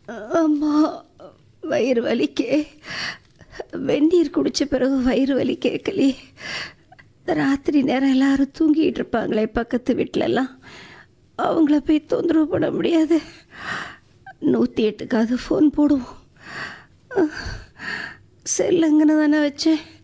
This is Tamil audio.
அம்மா, வயிறு வலிக்கே. வெந்நீர் குடித்த பிறகு வயிறு வலி கேட்கலையே. ராத்திரி நேரம் எல்லாரும் தூங்கிட்டு இருப்பாங்களே பக்கத்து வீட்டிலலாம், அவங்கள போய் தொந்தரவு பண்ண முடியாது. 108க்காவது ஃபோன் போடுவோம். செல்லங்கன்னு தானே வச்சேன்.